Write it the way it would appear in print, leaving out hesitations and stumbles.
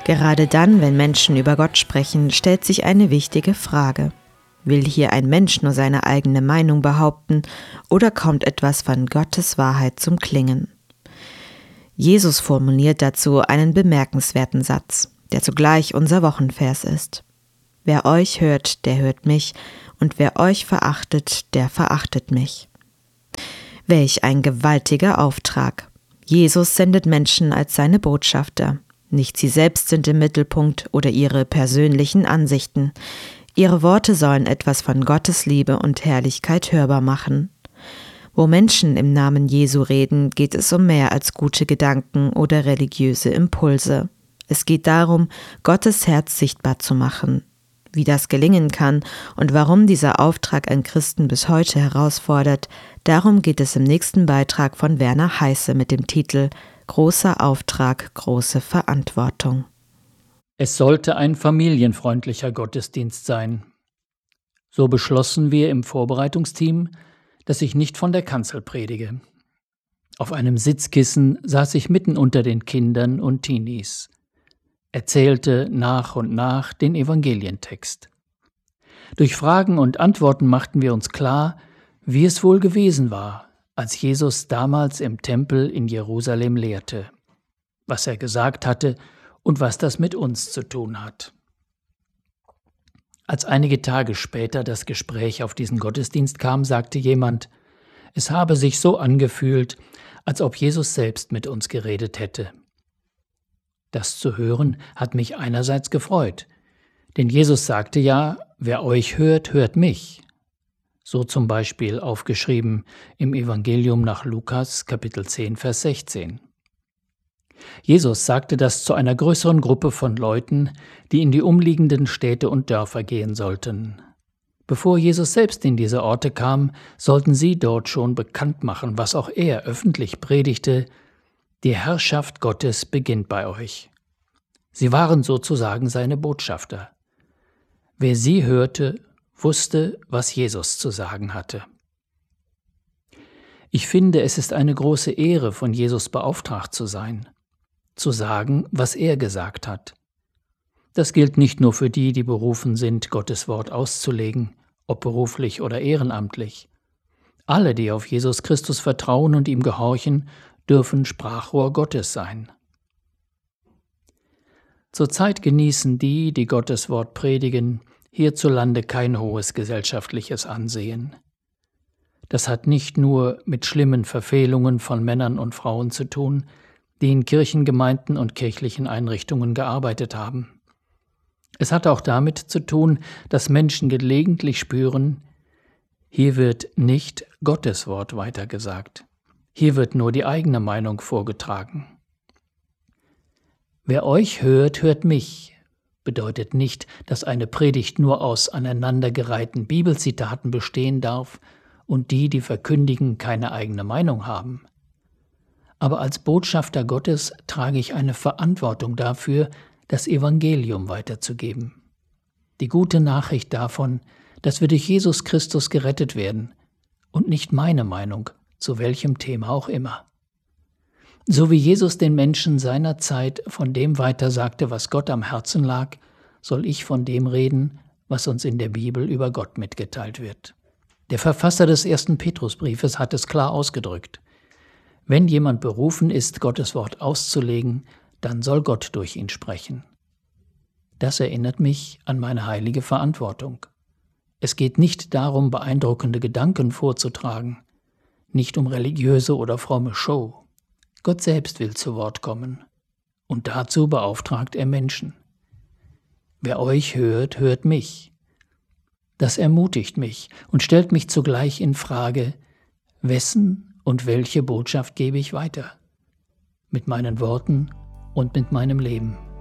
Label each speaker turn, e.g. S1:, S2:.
S1: Gerade dann, wenn Menschen über Gott sprechen, stellt sich eine wichtige Frage. Will hier ein Mensch nur seine eigene Meinung behaupten oder kommt etwas von Gottes Wahrheit zum Klingen? Jesus formuliert dazu einen bemerkenswerten Satz, der zugleich unser Wochenvers ist. Wer euch hört, der hört mich, und wer euch verachtet, der verachtet mich. Welch ein gewaltiger Auftrag! Jesus sendet Menschen als seine Botschafter. Nicht sie selbst sind im Mittelpunkt oder ihre persönlichen Ansichten. Ihre Worte sollen etwas von Gottes Liebe und Herrlichkeit hörbar machen. Wo Menschen im Namen Jesu reden, geht es um mehr als gute Gedanken oder religiöse Impulse. Es geht darum, Gottes Herz sichtbar zu machen. Wie das gelingen kann und warum dieser Auftrag an Christen bis heute herausfordert, darum geht es im nächsten Beitrag von Werner Heiße mit dem Titel »Großer Auftrag, große Verantwortung«.
S2: Es sollte ein familienfreundlicher Gottesdienst sein. So beschlossen wir im Vorbereitungsteam, dass ich nicht von der Kanzel predige. Auf einem Sitzkissen saß ich mitten unter den Kindern und Teenies, erzählte nach und nach den Evangelientext. Durch Fragen und Antworten machten wir uns klar, wie es wohl gewesen war, als Jesus damals im Tempel in Jerusalem lehrte, was er gesagt hatte und was das mit uns zu tun hat. Als einige Tage später das Gespräch auf diesen Gottesdienst kam, sagte jemand, es habe sich so angefühlt, als ob Jesus selbst mit uns geredet hätte. Das zu hören hat mich einerseits gefreut, denn Jesus sagte ja, wer euch hört, hört mich. So zum Beispiel aufgeschrieben im Evangelium nach Lukas, Kapitel 10, Vers 16. Jesus sagte das zu einer größeren Gruppe von Leuten, die in die umliegenden Städte und Dörfer gehen sollten. Bevor Jesus selbst in diese Orte kam, sollten sie dort schon bekannt machen, was auch er öffentlich predigte: Die Herrschaft Gottes beginnt bei euch. Sie waren sozusagen seine Botschafter. Wer sie hörte, wusste, was Jesus zu sagen hatte. Ich finde, es ist eine große Ehre, von Jesus beauftragt zu sein, zu sagen, was er gesagt hat. Das gilt nicht nur für die, die berufen sind, Gottes Wort auszulegen, ob beruflich oder ehrenamtlich. Alle, die auf Jesus Christus vertrauen und ihm gehorchen, dürfen Sprachrohr Gottes sein. Zurzeit genießen die, die Gottes Wort predigen, hierzulande kein hohes gesellschaftliches Ansehen. Das hat nicht nur mit schlimmen Verfehlungen von Männern und Frauen zu tun, die in Kirchengemeinden und kirchlichen Einrichtungen gearbeitet haben. Es hat auch damit zu tun, dass Menschen gelegentlich spüren, hier wird nicht Gottes Wort weitergesagt. Hier wird nur die eigene Meinung vorgetragen. Wer euch hört, hört mich, bedeutet nicht, dass eine Predigt nur aus aneinandergereihten Bibelzitaten bestehen darf und die, die verkündigen, keine eigene Meinung haben. Aber als Botschafter Gottes trage ich eine Verantwortung dafür, das Evangelium weiterzugeben. Die gute Nachricht davon, dass wir durch Jesus Christus gerettet werden und nicht meine Meinung, zu welchem Thema auch immer. So wie Jesus den Menschen seiner Zeit von dem weitersagte, was Gott am Herzen lag, soll ich von dem reden, was uns in der Bibel über Gott mitgeteilt wird. Der Verfasser des 1. Petrusbriefes hat es klar ausgedrückt. Wenn jemand berufen ist, Gottes Wort auszulegen, dann soll Gott durch ihn sprechen. Das erinnert mich an meine heilige Verantwortung. Es geht nicht darum, beeindruckende Gedanken vorzutragen, nicht um religiöse oder fromme Show. Gott selbst will zu Wort kommen, und dazu beauftragt er Menschen. Wer euch hört, hört mich. Das ermutigt mich und stellt mich zugleich in Frage, wessen und welche Botschaft gebe ich weiter? Mit meinen Worten und mit meinem Leben.